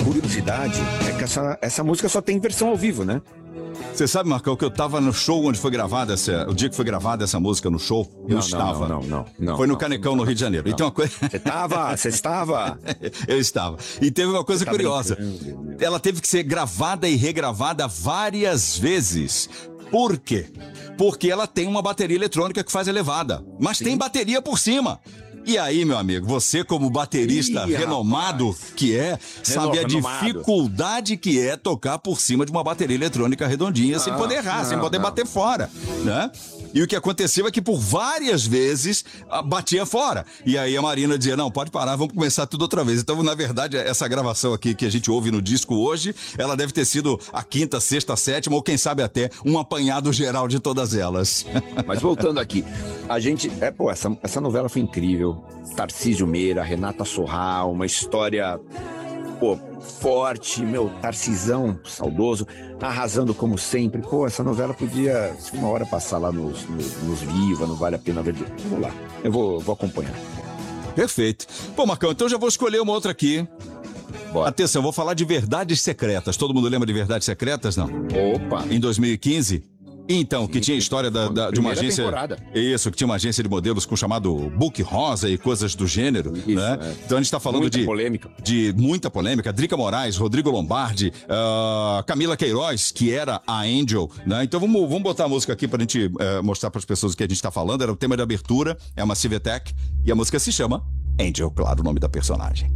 curiosidade é que essa música só tem versão ao vivo, né? Você sabe, Marcão, que eu tava no show onde foi gravada o dia que foi gravada essa música no show, eu estava. Não. Foi no Canecão, no Rio de Janeiro. Não. E tem uma coisa... Você estava? Eu estava. E teve uma coisa curiosa. Ela teve que ser gravada e regravada várias vezes. Por quê? Porque ela tem uma bateria eletrônica que faz elevada, mas tem bateria por cima. E aí, meu amigo, você como baterista renomado que é, sabe a dificuldade que é tocar por cima de uma bateria eletrônica redondinha sem poder errar, sem poder bater fora, né? E o que aconteceu é que por várias vezes batia fora. E aí a Marina dizia, não, pode parar, vamos começar tudo outra vez. Então, na verdade, essa gravação aqui que a gente ouve no disco hoje, ela deve ter sido a 5ª, 6ª, 7ª, ou quem sabe até um apanhado geral de todas elas. Mas voltando aqui, a gente... essa novela foi incrível. Tarcísio Meira, Renata Sorral, uma história... forte, Tarcisão, saudoso, arrasando como sempre. Essa novela podia, uma hora, passar lá nos Viva, não vale a pena ver. Vamos lá, eu vou acompanhar. Perfeito. Bom, Marcão, então já vou escolher uma outra aqui. Bora. Atenção, vou falar de Verdades Secretas. Todo mundo lembra de Verdades Secretas, não? Opa! Em 2015... Então, que tinha a história de uma agência... Temporada. Isso, que tinha uma agência de modelos com o chamado Book Rosa e coisas do gênero, isso, né? Então a gente tá falando de muita polêmica. Drica Moraes, Rodrigo Lombardi, Camila Queiroz, que era a Angel, né? Então vamos botar a música aqui pra gente mostrar pras pessoas o que a gente tá falando. Era o tema de abertura, é uma Massive Attack, e a música se chama Angel, claro, o nome da personagem.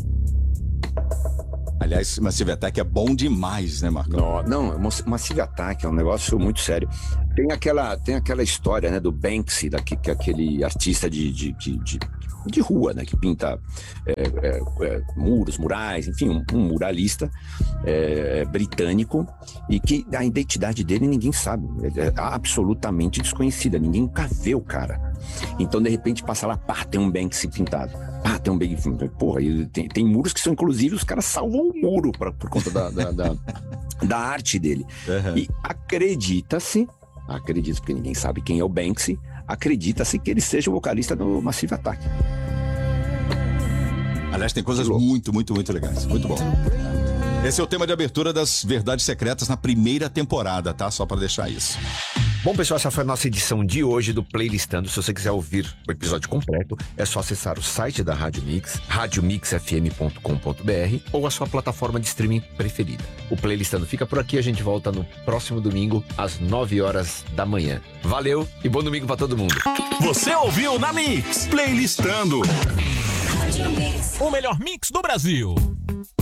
Aliás, Massive Attack é bom demais, né, Marcão? Não, Massive Attack é um negócio muito sério. Tem aquela história, né, do Banksy, que é aquele artista de rua, né, que pinta muros, murais, enfim, um muralista britânico, e que a identidade dele ninguém sabe, é absolutamente desconhecida, ninguém nunca vê o cara. Então, de repente, passa lá, tem um Banksy pintado. Tem um Banksy. Porra, tem muros que são, inclusive, os caras salvam o muro por conta da arte dele. Uhum. E acredita-se, porque ninguém sabe quem é o Banksy, acredita-se que ele seja o vocalista do Massive Attack. Aliás, tem coisas muito, muito, muito legais. Muito bom. Esse é o tema de abertura das Verdades Secretas na primeira temporada, tá? Só pra deixar isso. Bom, pessoal, essa foi a nossa edição de hoje do Playlistando. Se você quiser ouvir o episódio completo, é só acessar o site da Rádio Mix, radiomixfm.com.br, ou a sua plataforma de streaming preferida. O Playlistando fica por aqui, a gente volta no próximo domingo, às 9h da manhã. Valeu e bom domingo pra todo mundo. Você ouviu na Mix, Playlistando. O melhor mix do Brasil.